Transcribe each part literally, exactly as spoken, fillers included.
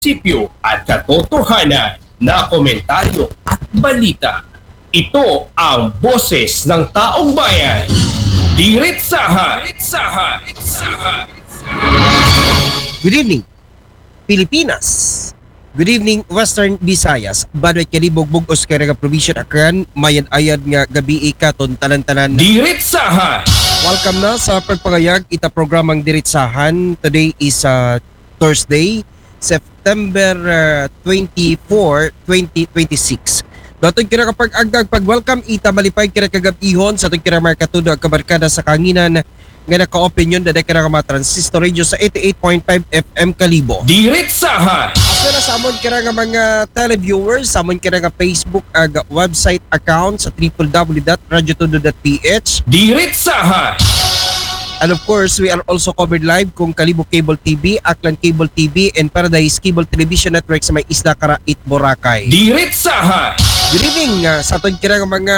prinsipyo at katotohanan na komentaryo at balita. Ito ang boses ng taong bayan. Diretsahan! Diretsahan! Diretsahan! Good evening, Pilipinas. Good evening, Western Visayas. Badoy kalibog bugos kay nga provision akran mayan ayad nga gabi katon tanan-tanan. Diretsahan! Welcome na sa pagpangayag ita programang Diretsahan. Today is uh, Thursday, September uh, twenty-fourth, twenty twenty-six. Daton kira kapag agdag pag-welcome ita malipay kira kagab-ihon sa atong kira markatudo ang kabarkada sa kanginan nga naka-opinion da kira mga transistor radio sa eighty-eight point five F M Kalibo. Diretsahan! Asa na sa amon kira nga mga televiewers, sa amon kira nga Facebook ag website account sa w w w dot radio todo dot p h. Diretsahan! And of course, we are also covered live kung Kalibo Cable T V, Aklan Cable T V, and Paradise Cable Television Network sa may Isla Karait, Boracay. Diretsahan! Good evening uh, sa atong kira nga mga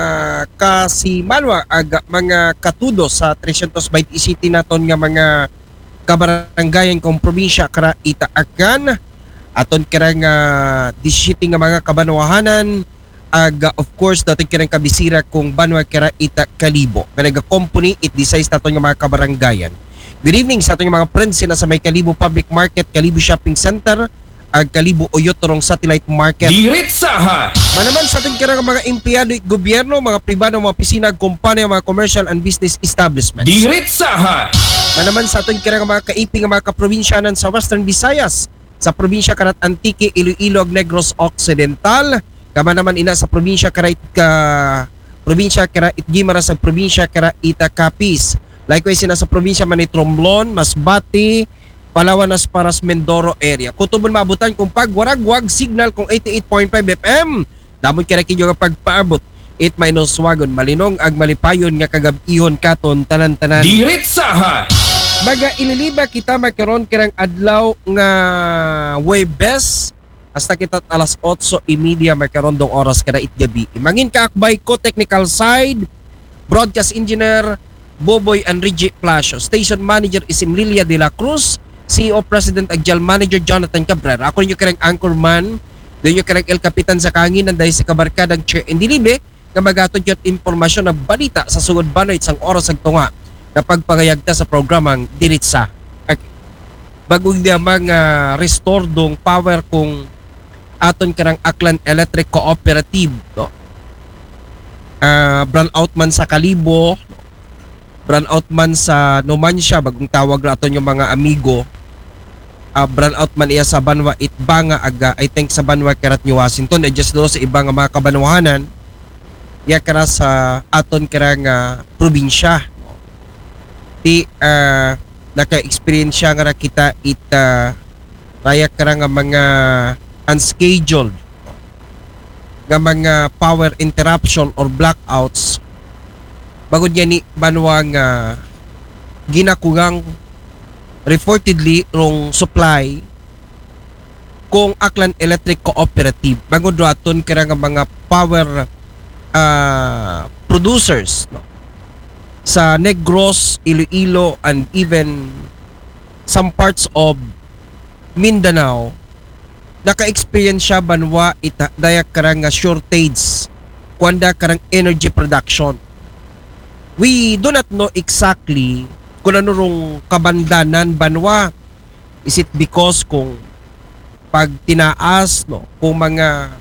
kasimanwa ag mga katudo sa three twenty City naton nga mga kabarangayan kong probinsya kara Itaakan. Aton kira nga disiti nga mga kabanwahanan ag of course daton kira kabisira kung banwa kira Ita Kalibo. Kanaga company it decides naton nga mga kabarangayan. Good evening sa atong mga friends sila sa may Kalibo Public Market, Kalibo Shopping Center, ag Kalibo Oyotorong Satellite Market. Diretsahan! Manaman sa ating kira mga empleyado at gobyerno, mga pribado, mga opisina, kumpanya, mga commercial and business establishments. Diretsahan! Manaman sa ating kira mga kaiping, mga kaprobinsyanan sa Western Visayas, sa probinsya Karat Antique, Iloilo, Negros Occidental, kama naman ina sa probinsya Karait ka probinsya Karait Gimara sa probinsya Karait Capiz. Likewise sina sa probinsya Manitromblon, Masbate, Palawan as Paras Mindoro area. Kutubon maabutan kung pagwaragwag signal kung eighty-eight point five F M. Damon kira kinyo nga pagpaabot eight minus wagon malinong ag malipayon nga kagab-ihon katon tanan-tanan. Diretsahan! Baga ililiba kita magkaroon kirang adlaw nga Huwebes hasta kita alas otso y media magkaroon dong oras kada itgabi. Mangin kaakbay ko technical side, broadcast engineer Boboy Enrique Plasio, station manager is Lilia de la Cruz, C E O President ag General Manager Jonathan Cabrera. Ako ninyo karang anchorman, doon nyo karang El Capitan sa kanginan dahil sa kabarkadang Chair Indilibe nga magatod yun informasyon na balita sa sugod banoy isang oras ag tunga na pagpangayagta sa programang Diretsa. Bagong niya mga restore dong power kung aton karang Aklan Electric Cooperative. No? Uh, brand out man sa Kalibo, brand out man sa Numancia, bagong tawag na aton yung mga amigo. Uh, brand out man iya sa Banwa Itbanga aga I think sa Banwa Karat New Washington eh just do sa ibang mga kabanwahanan ya kara sa aton kara nga probinsya ti uh, naka-experience siya nga kita ita raya kara nga mga unscheduled nga mga power interruption or blackouts bagod niya ni Banwa nga ginakugang reportedly rong supply kung Aklan Electric Cooperative bagod aton kira nga mga power uh, producers no? Sa Negros, Iloilo and even some parts of Mindanao naka-experience siya Banwa ita dayak karang nga shortage kuanda karang energy production. We do not know exactly kung ano rong kabandanan Banwa. Is it because kung pag tinaas no kung mga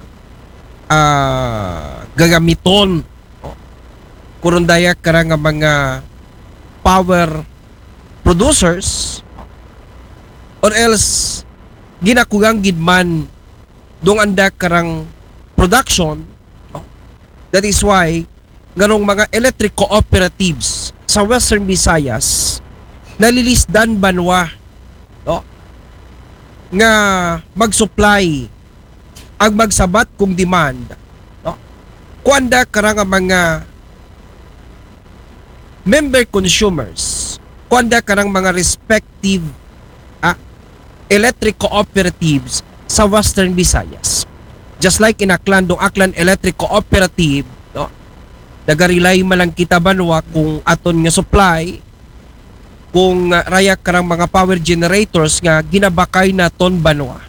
uh, gagamiton no, kung dayak karang nga mga power producers or else ginakugang gidman dong anda karang production no? That is why ganong mga electric cooperatives sa Western Visayas nalilisdan Banwa no? Nga mag-supply ang magsabat kung demand no? Kuanda karang mga member consumers kuanda karang mga respective ah, electric cooperatives sa Western Visayas just like in Aklan dong Aklan Electric Cooperative no? Nagarilay malang kita Banwa kung aton nga supply kung uh, raya karang mga power generators nga ginabakay naton Banwa